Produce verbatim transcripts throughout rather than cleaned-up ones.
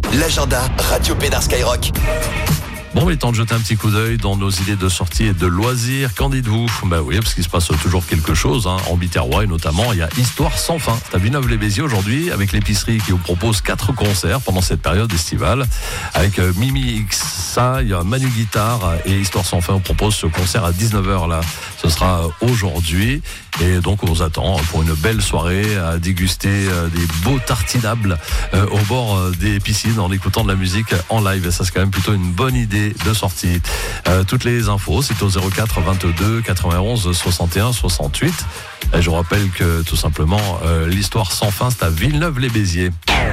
L'agenda Radio Pénard Skyrock. Bon, il est temps de jeter un petit coup d'œil dans nos idées de sortie et de loisirs. Qu'en dites-vous ? Ben oui, parce qu'il se passe toujours quelque chose, hein. En Biterrois, et notamment, il y a Histoire sans fin. C'est à Villeneuve-les-Béziers aujourd'hui, avec l'épicerie qui vous propose quatre concerts pendant cette période estivale. Avec euh, Mimi X, il y a Manu Guitare et Histoire sans fin. On propose ce concert à dix-neuf heures là. Ce sera aujourd'hui. Et donc, on vous attend pour une belle soirée à déguster euh, des beaux tartinables euh, au bord euh, des piscines en écoutant de la musique en live. Et ça, c'est quand même plutôt une bonne idée de sortie. Euh, toutes les infos, c'est au zéro quatre vingt-deux quatre-vingt-onze soixante et un soixante-huit. Et je vous rappelle que tout simplement, euh, l'Histoire sans fin, c'est à Villeneuve-les-Béziers.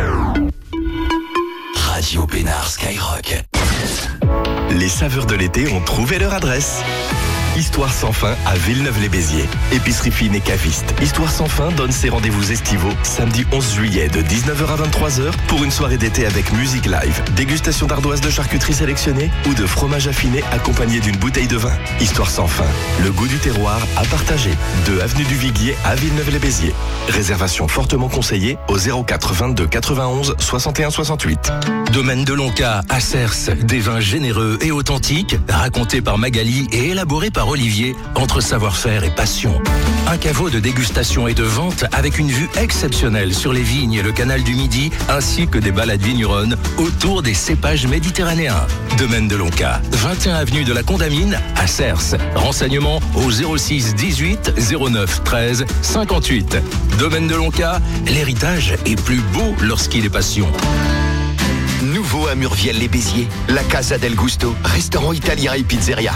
Radio Pénard Skyrock. Les saveurs de l'été ont trouvé leur adresse. Histoire sans fin à Villeneuve-les-Béziers. Épicerie fine et caviste. Histoire sans fin donne ses rendez-vous estivaux samedi onze juillet de dix-neuf heures à vingt-trois heures pour une soirée d'été avec musique live, dégustation d'ardoises de charcuterie sélectionnée ou de fromage affiné accompagné d'une bouteille de vin. Histoire sans fin. Le goût du terroir à partager. deux avenue du Viguier à Villeneuve-les-Béziers. Réservation fortement conseillée au zéro quatre vingt-deux quatre-vingt-onze soixante et un soixante-huit. Domaine de Lonca à Cers, des vins généreux et authentiques, racontés par Magali et élaborés par Olivier, entre savoir-faire et passion. Un caveau de dégustation et de vente avec une vue exceptionnelle sur les vignes et le canal du Midi, ainsi que des balades vigneronnes autour des cépages méditerranéens. Domaine de Lonca, vingt et un avenue de la Condamine à Cers. Renseignements au zéro six dix-huit zéro neuf treize cinquante-huit. Domaine de Lonca, l'héritage est plus beau lorsqu'il est passion. Nouveau à Murviel-les-Béziers, la Casa del Gusto, restaurant italien et pizzeria.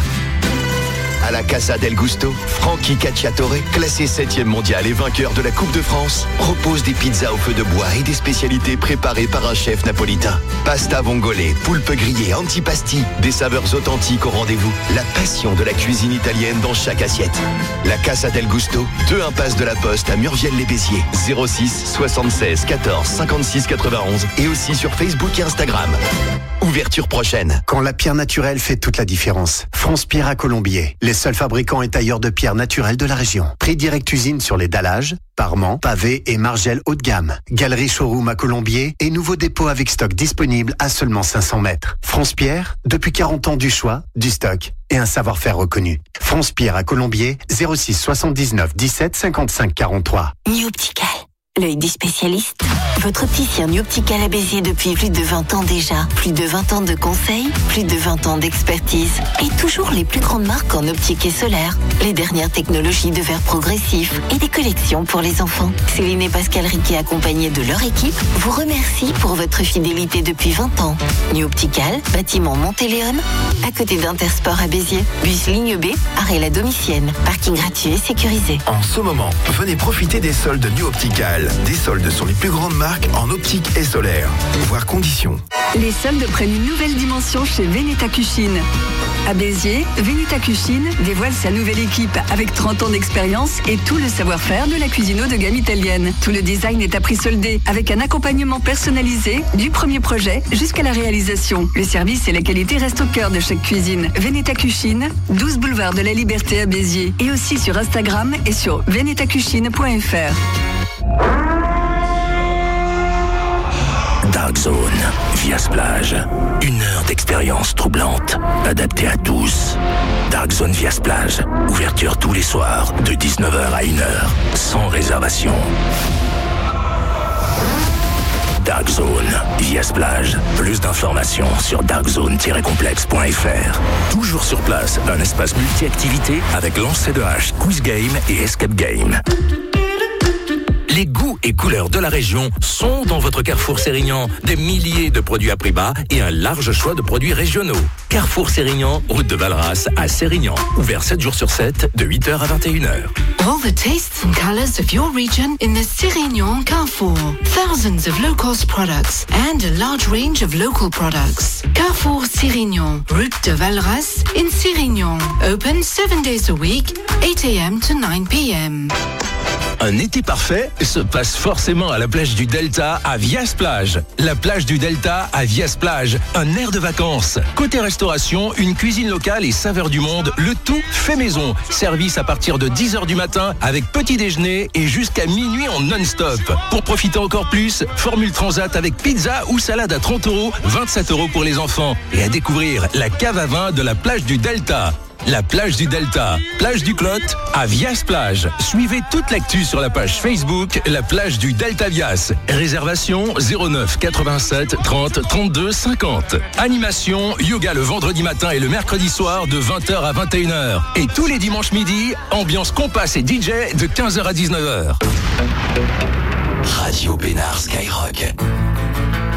À la Casa del Gusto, Frankie Cacciatore, classé septième mondial et vainqueur de la Coupe de France, propose des pizzas au feu de bois et des spécialités préparées par un chef napolitain. Pasta vongole, poulpe grillé, antipasti, des saveurs authentiques au rendez-vous. La passion de la cuisine italienne dans chaque assiette. La Casa del Gusto, deux impasse de la Poste à Murviel-les-Béziers, zéro six soixante-seize quatorze cinquante-six quatre-vingt-onze et aussi sur Facebook et Instagram. Ouverture prochaine. Quand la pierre naturelle fait toute la différence. France Pierre à Colombier, les seuls fabricants et tailleurs de pierres naturelles de la région. Prix direct usine sur les dallages, parements, pavés et margelles haut de gamme. Galerie showroom à Colombier et nouveau dépôt avec stock disponible à seulement cinq cents mètres. France Pierre, depuis quarante ans du choix, du stock et un savoir-faire reconnu. France Pierre à Colombier, zéro six soixante-dix-neuf dix-sept cinquante-cinq quarante-trois. New Optical, l'œil du spécialiste. Votre opticien New Optical à Béziers depuis plus de vingt ans déjà. Plus de vingt ans de conseils, plus de vingt ans d'expertise. Et toujours les plus grandes marques en optique et solaire. Les dernières technologies de verre progressif et des collections pour les enfants. Céline et Pascal Riquet, accompagnés de leur équipe, vous remercient pour votre fidélité depuis vingt ans. New Optical, bâtiment Montéléon, à côté d'Intersport à Béziers. Bus ligne B, arrêt la Domitienne. Parking gratuit et sécurisé. En ce moment, venez profiter des soldes New Optical. Des soldes sur les plus grandes marques en optique et solaire. Voir conditions. Les soldes prennent une nouvelle dimension chez Veneta Cucine. À Béziers, Veneta Cucine dévoile sa nouvelle équipe avec trente ans d'expérience et tout le savoir-faire de la cuisine haut de gamme italienne. Tout le design est à prix soldé avec un accompagnement personnalisé du premier projet jusqu'à la réalisation. Le service et la qualité restent au cœur de chaque cuisine. Veneta Cucine, douze boulevard de la Liberté à Béziers et aussi sur Instagram et sur veneta cucine point f r. Dark Zone, via Splage. Une heure d'expérience troublante, adaptée à tous. Dark Zone via Splage. Ouverture tous les soirs, de dix-neuf heures à une heure, sans réservation. Dark Zone, via Splage. Plus d'informations sur dark zone tiret complexe point f r. Toujours sur place, un espace multi-activité avec lancer de hache, quiz game et escape game. Les goûts et couleurs de la région sont dans votre Carrefour Sérignan. Des milliers de produits à prix bas et un large choix de produits régionaux. Carrefour Sérignan, route de Valras à Sérignan. Ouvert sept jours sur sept, de huit heures à vingt et une heures. All the tastes and colors of your region in the Sérignan Carrefour. Thousands of low-cost products and a large range of local products. Carrefour Sérignan, route de Valras in Sérignan. Open seven days a week, eight a m to nine p m Un été parfait se passe forcément à la plage du Delta à Vias-Plage. La plage du Delta à Vias-Plage, un air de vacances. Côté restauration, une cuisine locale et saveurs du monde, le tout fait maison. Service à partir de dix heures du matin avec petit déjeuner et jusqu'à minuit en non-stop. Pour profiter encore plus, formule transat avec pizza ou salade à trente euros, vingt-sept euros pour les enfants. Et à découvrir la cave à vin de la plage du Delta. La plage du Delta, plage du Clot, à Vias-Plage. Suivez toute l'actu sur la page Facebook, la plage du Delta Vias. Réservation zéro neuf quatre-vingt-sept trente trente-deux cinquante. Animation, yoga le vendredi matin et le mercredi soir de vingt heures à vingt et une heures. Et tous les dimanches midi, ambiance compas et D J de quinze heures à dix-neuf heures. Radio Bénard Skyrock.